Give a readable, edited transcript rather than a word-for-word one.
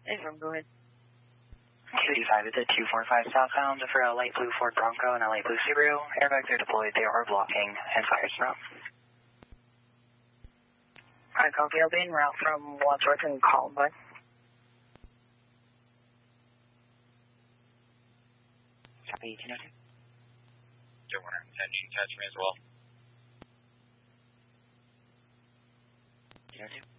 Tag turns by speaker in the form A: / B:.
A: Hey, go ahead.
B: 85 is at 245 southbound for a light blue Ford Bronco and a light blue Subaru. Airbags are deployed. They are blocking and fires from.
A: Alright, copy. I'll be en route from Wadsworth and Columbine.
B: Copy, 10-2.
C: Joe 110, you can catch me as well.
B: 10-2.